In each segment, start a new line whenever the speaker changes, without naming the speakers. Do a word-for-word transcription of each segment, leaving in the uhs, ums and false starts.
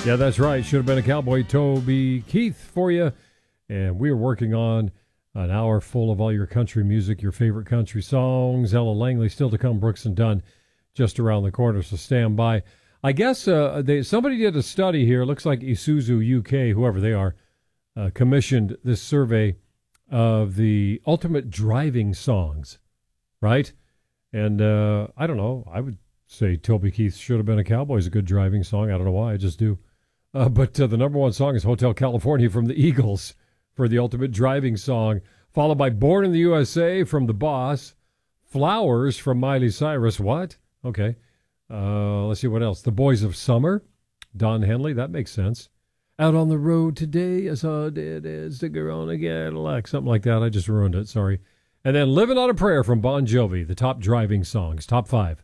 Yeah, that's right. Should have been a cowboy. Toby Keith for you. And we are working on an hour full of all your country music, your favorite country songs. Ella Langley still to come. Brooks and Dunn just around the corner, so stand by. I guess uh, they, somebody did a study here. It looks like Isuzu U K, whoever they are, uh, commissioned this survey of the ultimate driving songs, right? And uh, I don't know. I would say Toby Keith Should Have Been a Cowboy is a good driving song. I don't know why. I just do. Uh, but uh, the number one song is Hotel California from the Eagles for the ultimate driving song, followed by Born in the U S A from The Boss, Flowers from Miley Cyrus. What? Okay. Uh, let's see what else. The Boys of Summer, Don Henley. That makes sense. Out on the road today, I saw it is the girl on a Cadillac. Something like that. I just ruined it. Sorry. And then Living on a Prayer from Bon Jovi, the top driving songs. Top five.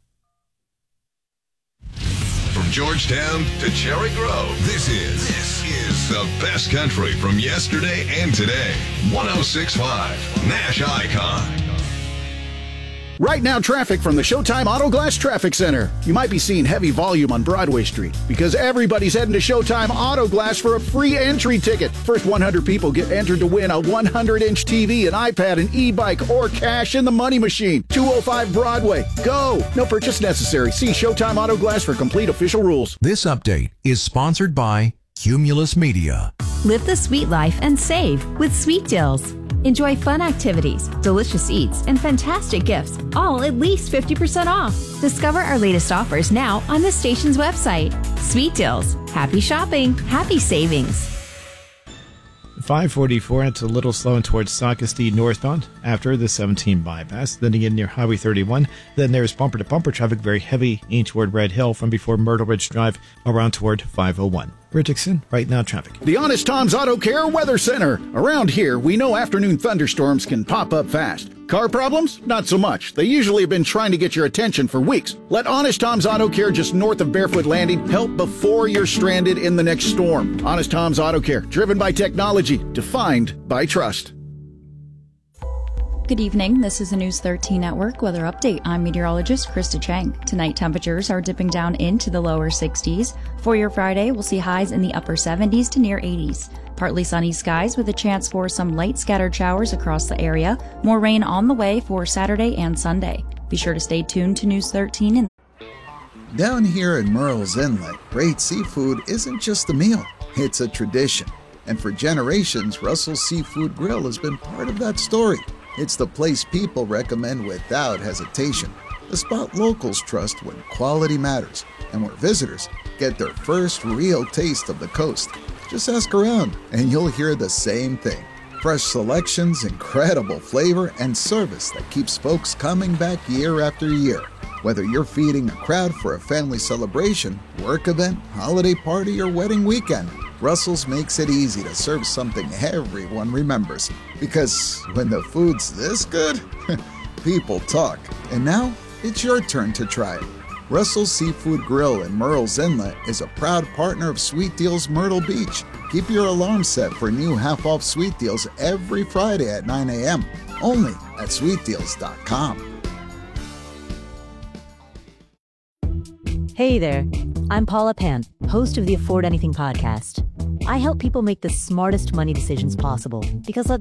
From Georgetown to Cherry Grove, this is this is the best country from yesterday and today. one oh six point five Nash Icon.
Right now, traffic from the Showtime Auto Glass Traffic Center. You might be seeing heavy volume on Broadway Street because everybody's heading to Showtime Auto Glass for a free entry ticket. First one hundred people get entered to win a one hundred inch T V, an iPad, an e-bike, or cash in the money machine. two oh five Broadway. Go! No purchase necessary. See Showtime Auto Glass for complete official rules.
This update is sponsored by Cumulus Media.
Live the sweet life and save with Sweet Deals. Enjoy fun activities, delicious eats, and fantastic gifts, all at least fifty percent off. Discover our latest offers now on the station's website. Sweet Deals. Happy shopping. Happy savings.
five forty-four, it's a little slow and towards Saukesty northbound after the seventeen bypass. Then again near Highway thirty-one. Then there's bumper-to-bumper traffic, very heavy in toward Red Hill from before Myrtle Ridge Drive around toward five oh one. Rich Dixon, right now traffic.
The Honest Tom's Auto Care Weather Center. Around here, we know afternoon thunderstorms can pop up fast. Car problems? Not so much. They usually have been trying to get your attention for weeks. Let Honest Tom's Auto Care just north of Barefoot Landing help before you're stranded in the next storm. Honest Tom's Auto Care, driven by technology, defined by trust.
Good evening. This is the News thirteen Network Weather Update. I'm meteorologist Krista Chang. Tonight, temperatures are dipping down into the lower sixties. For your Friday, we'll see highs in the upper seventies to near eighties. Partly sunny skies with a chance for some light scattered showers across the area. More rain on the way for Saturday and Sunday. Be sure to stay tuned to News thirteen. And
Down here in Murrells Inlet, great seafood isn't just a meal, it's a tradition. And for generations, Russell's Seafood Grill has been part of that story. It's the place people recommend without hesitation. The spot locals trust when quality matters, and where visitors get their first real taste of the coast. Just ask around, and you'll hear the same thing. Fresh selections, incredible flavor, and service that keeps folks coming back year after year. Whether you're feeding a crowd for a family celebration, work event, holiday party, or wedding weekend, Russell's makes it easy to serve something everyone remembers. Because when the food's this good, people talk. And now, it's your turn to try it. Russell's Seafood Grill in Murrells Inlet is a proud partner of Sweet Deals Myrtle Beach. Keep your alarm set for new half-off Sweet Deals every Friday at nine a.m. Only at sweet deals dot com.
Hey there, I'm Paula Pan, host of the Afford Anything podcast. I help people make the smartest money decisions possible because let's